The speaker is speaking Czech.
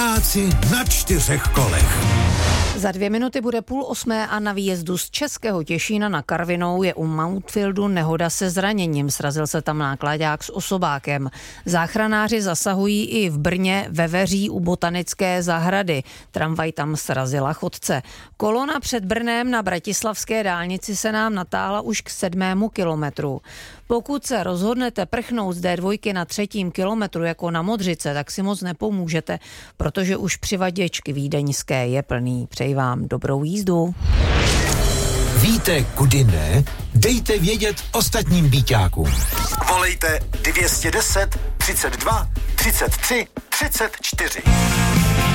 Vodáci na 4 kolech. Za 2 minuty bude 7:30 a na výjezdu z Českého Těšína na Karvinou je u Mountfieldu nehoda se zraněním. Srazil se tam náklaďák s osobákem. Záchranáři zasahují i v Brně ve Veří u Botanické zahrady. Tramvaj tam srazila chodce. Kolona před Brnem na bratislavské dálnici se nám natáhla už k 7. kilometru. Pokud se rozhodnete prchnout z D2 na 3. kilometru jako na Modřice, tak si moc nepomůžete, protože už přivaděčky vídeňské je plný. Přeji vám dobrou jízdu. Víte, kudy ne? Dejte vědět ostatním býťákům. Volejte 210 32 33 34.